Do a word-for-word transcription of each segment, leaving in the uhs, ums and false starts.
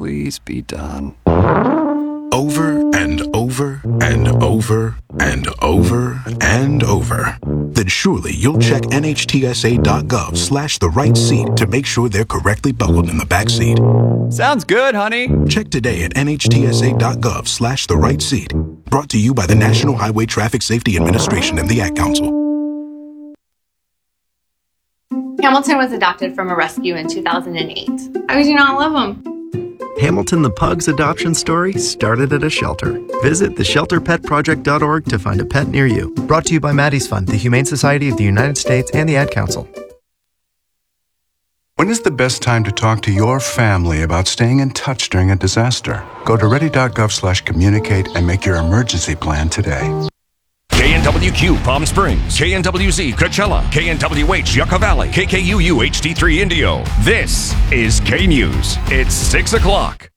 please be done? Over and over and over and over and over. Then surely you'll check nhtsa.gov slash the right seat to make sure they're correctly buckled in the back seat. Sounds good, honey. Check today at nhtsa.gov slash the right seat. Brought to you by the National Highway Traffic Safety Administration and the Ad Council. Hamilton was adopted from a rescue in two thousand eight. How could you not love him? Hamilton the Pug's adoption story started at a shelter. Visit the shelter pet project dot org to find a pet near you. Brought to you by Maddie's Fund, the Humane Society of the United States, and the Ad Council. When is the best time to talk to your family about staying in touch during a disaster? Go to ready.gov slash communicate and make your emergency plan today. K N W Q Palm Springs, K N W Z Coachella, K N W H Yucca Valley, K K U U H D three Indio. This is K News. It's six o'clock.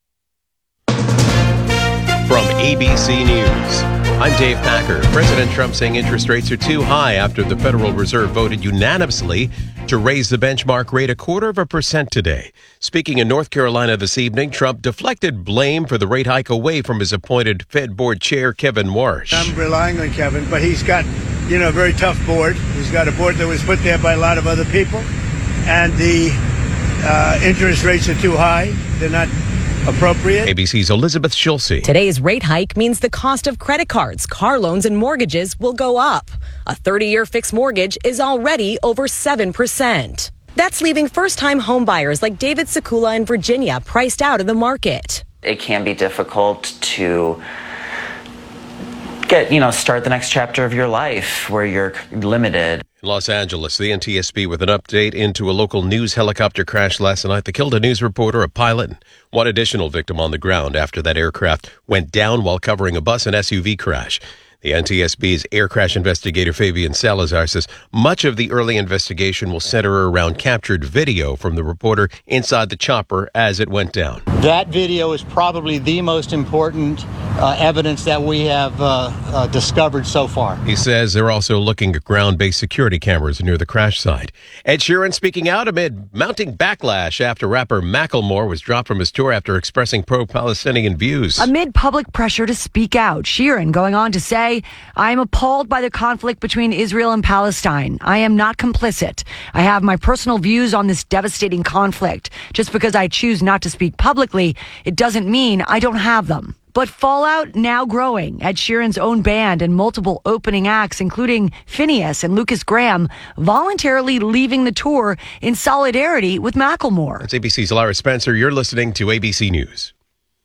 From A B C News, I'm Dave Packer. President Trump saying interest rates are too high after the Federal Reserve voted unanimously to raise the benchmark rate a quarter of a percent today. Speaking in North Carolina this evening, Trump deflected blame for the rate hike away from his appointed Fed board chair, Kevin Warsh. I'm relying on Kevin, but he's got, you know, a very tough board. He's got a board that was put there by a lot of other people, and the uh, interest rates are too high. They're not appropriate. A B C's Elizabeth Schulze. Today's rate hike means the cost of credit cards, car loans, and mortgages will go up. A thirty-year fixed mortgage is already over seven percent. That's leaving first-time home buyers like David Sekula in Virginia priced out of the market. It can be difficult to get, you know, start the next chapter of your life where you're limited. In Los Angeles, the N T S B with an update into a local news helicopter crash last night that killed a news reporter, a pilot, and one additional victim on the ground after that aircraft went down while covering a bus and S U V crash. The N T S B's air crash investigator Fabian Salazar says much of the early investigation will center around captured video from the reporter inside the chopper as it went down. That video is probably the most important uh, evidence that we have uh, uh, discovered so far. He says they're also looking at ground-based security cameras near the crash site. Ed Sheeran speaking out amid mounting backlash after rapper Macklemore was dropped from his tour after expressing pro-Palestinian views. Amid public pressure to speak out, Sheeran going on to say, I am appalled by the conflict between Israel and Palestine. I am not complicit. I have my personal views on this devastating conflict. Just because I choose not to speak publicly, it doesn't mean I don't have them. But fallout now growing. Ed Sheeran's own band and multiple opening acts, including Phineas and Lucas Graham, voluntarily leaving the tour in solidarity with Macklemore. That's A B C's Lara Spencer. You're listening to A B C News.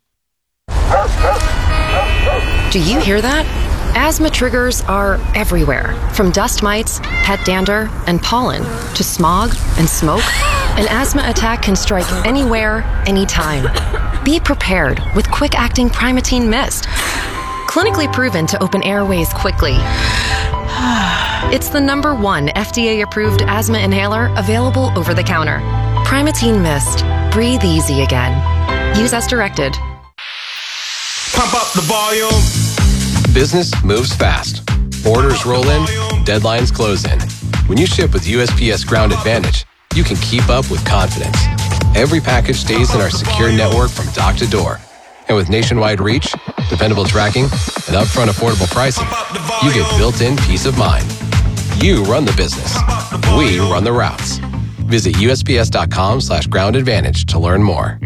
Do you hear that? Asthma triggers are everywhere, from dust mites, pet dander, and pollen, to smog and smoke. An asthma attack can strike anywhere, anytime. Be prepared with quick-acting Primatene Mist. Clinically proven to open airways quickly. It's the number one F D A-approved asthma inhaler available over the counter. Primatene Mist. Breathe easy again. Use as directed. Pump up the volume. Business moves fast. Orders roll in, deadlines close in. When you ship with U S P S Ground Advantage, you can keep up with confidence. Every package stays in our secure network from dock to door. And with nationwide reach, dependable tracking, and upfront affordable pricing, you get built-in peace of mind. You run the business. We run the routes. Visit usps.com slash ground advantage to learn more.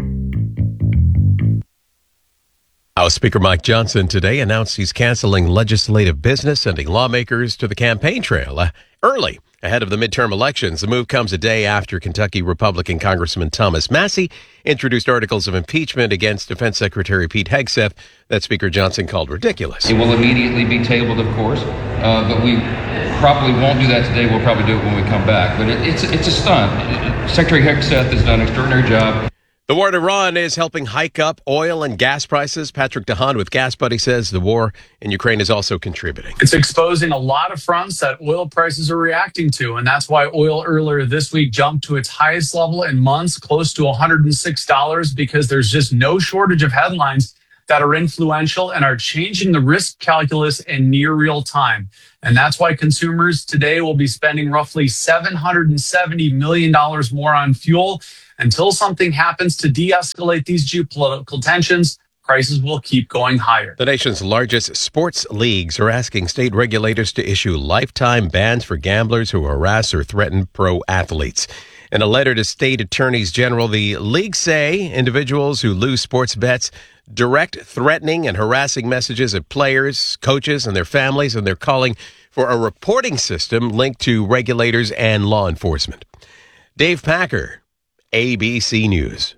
House Speaker Mike Johnson today announced he's canceling legislative business, sending lawmakers to the campaign trail uh, early ahead of the midterm elections. The move comes a day after Kentucky Republican Congressman Thomas Massie introduced articles of impeachment against Defense Secretary Pete Hegseth that Speaker Johnson called ridiculous. It will immediately be tabled, of course, uh, but we probably won't do that today. We'll probably do it when we come back. But it, it's, it's a stunt. Secretary Hegseth has done an extraordinary job. The war in Iran is helping hike up oil and gas prices. Patrick DeHaan with Gas Buddy says the war in Ukraine is also contributing. It's exposing a lot of fronts that oil prices are reacting to, and that's why oil earlier this week jumped to its highest level in months, close to one hundred six dollars, because there's just no shortage of headlines that are influential and are changing the risk calculus in near real time. And that's why consumers today will be spending roughly seven hundred seventy million dollars more on fuel Until something happens to de-escalate these geopolitical tensions, prices will keep going higher. The nation's largest sports leagues are asking state regulators to issue lifetime bans for gamblers who harass or threaten pro athletes. In a letter to state attorneys general, the leagues say individuals who lose sports bets direct threatening and harassing messages at players, coaches, and their families, and they're calling for a reporting system linked to regulators and law enforcement. Dave Packer, A B C News.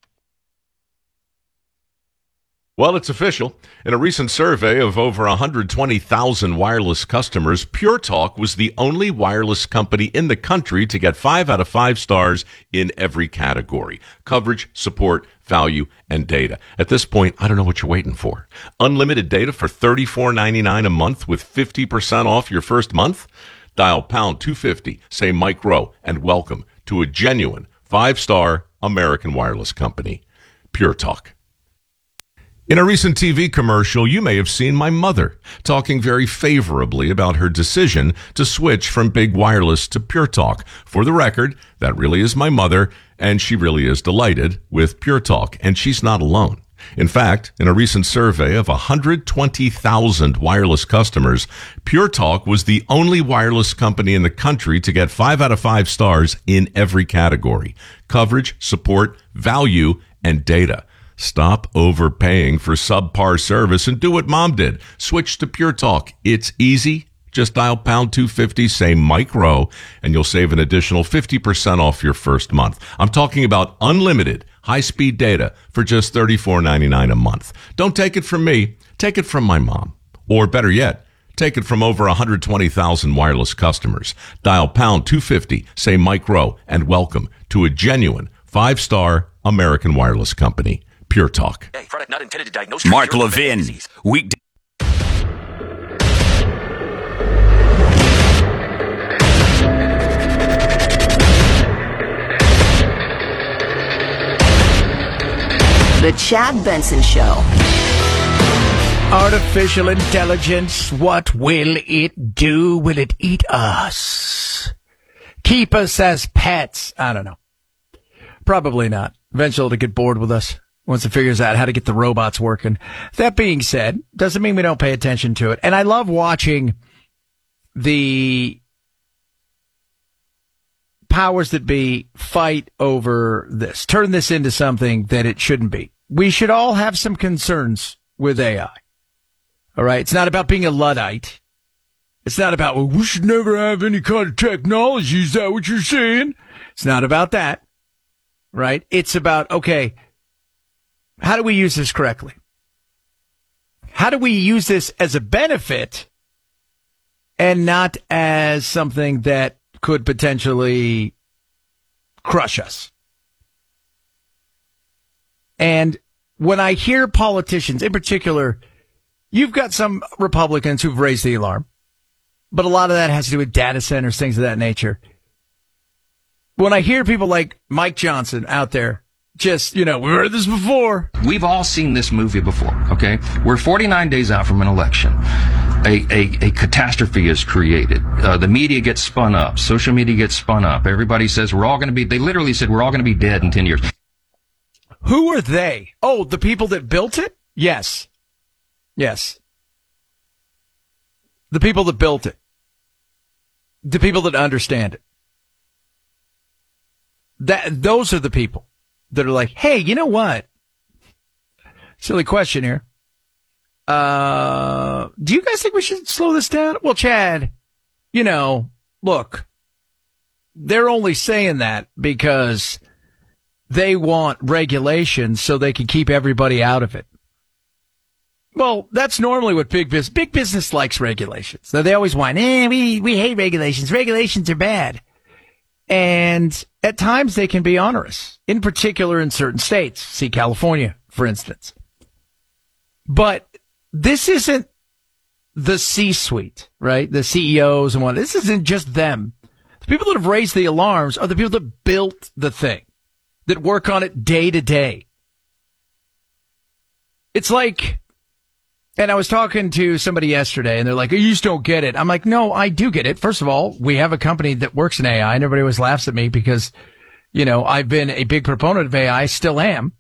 Well, it's official. In a recent survey of over one hundred twenty thousand wireless customers, Pure Talk was the only wireless company in the country to get five out of five stars in every category: coverage, support, value, and data. At this point, I don't know what you're waiting for. Unlimited data for thirty-four ninety-nine a month with fifty percent off your first month? Dial pound two fifty, say Mike Rowe, and welcome to a genuine five-star American wireless company, Pure Talk. In a recent T V commercial, you may have seen my mother talking very favorably about her decision to switch from Big Wireless to Pure Talk. For the record, that really is my mother, and she really is delighted with Pure Talk, and she's not alone. In fact, in a recent survey of one hundred twenty thousand wireless customers, Pure Talk was the only wireless company in the country to get five out of five stars in every category: coverage, support, value, and data. Stop overpaying for subpar service and do what Mom did. Switch to Pure Talk. It's easy. Just dial pound two fifty, say Mike Rowe, and you'll save an additional fifty percent off your first month. I'm talking about unlimited high-speed data for just thirty-four ninety-nine a month. Don't take it from me. Take it from my mom. Or better yet, take it from over one hundred twenty thousand wireless customers. Dial pound two fifty, say Mike Rowe, and welcome to a genuine five-star American wireless company, Pure Talk. Hey, product not intended to diagnose Mark Levin, weekday. The Chad Benson Show. Artificial intelligence, what will it do? Will it eat us? Keep us as pets? I don't know. Probably not. Eventually it'll get bored with us once it figures out how to get the robots working. That being said, doesn't mean we don't pay attention to it. And I love watching the powers that be fight over this, turn this into something that it shouldn't be. We should all have some concerns with A I. All right. It's not about being a Luddite. It's not about, well, we should never have any kind of technology. Is that what you're saying? It's not about that. Right. It's about, okay, how do we use this correctly? How do we use this as a benefit and not as something that could potentially crush us? And when I hear politicians, in particular, you've got some Republicans who've raised the alarm, but a lot of that has to do with data centers, things of that nature. When I hear people like Mike Johnson out there, just, you know, we've heard this before. We've all seen this movie before, okay? We're forty-nine days out from an election. A, a, a catastrophe is created. Uh, the media gets spun up. Social media gets spun up. Everybody says we're all going to be, they literally said we're all going to be dead in ten years. Who are they? Oh, the people that built it? Yes. Yes. The people that built it. The people that understand it. That, those are the people that are like, hey, you know what? Silly question here. Uh, do you guys think we should slow this down? Well, Chad, you know, look, they're only saying that because they want regulations so they can keep everybody out of it. Well, that's normally what big business, big business likes regulations. They always want, eh, we, we hate regulations. Regulations are bad. And at times they can be onerous, in particular in certain states. See California, for instance. But this isn't the C-suite, right? The C E Os and what. This isn't just them. The people that have raised the alarms are the people that built the thing, that work on it day to day. It's like, and I was talking to somebody yesterday, and they're like, you just don't get it. I'm like, no, I do get it. First of all, we have a company that works in A I, and everybody always laughs at me because you know, I've been a big proponent of A I, still am.